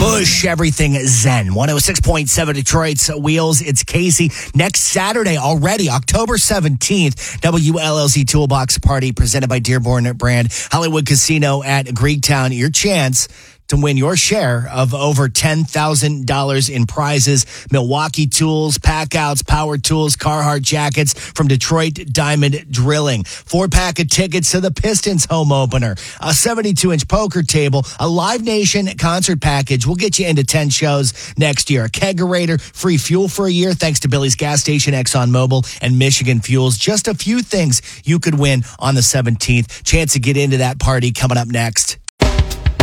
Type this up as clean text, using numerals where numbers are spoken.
Push everything Zen. 106.7 Detroit's Wheels. It's Casey. Next Saturday already, October 17th, WLLZ Toolbox Party presented by Dearborn Brand, Hollywood Casino at Greektown. Your chance to win your share of over $10,000 in prizes. Milwaukee tools, pack-outs, power tools, Carhartt jackets from Detroit Diamond Drilling. 4-pack of tickets to the Pistons home opener. A 72-inch poker table. A Live Nation concert package. We'll get you into 10 shows next year. A kegerator, free fuel for a year thanks to Billy's Gas Station, ExxonMobil, and Michigan Fuels. Just a few things you could win on the 17th. Chance to get into that party coming up next.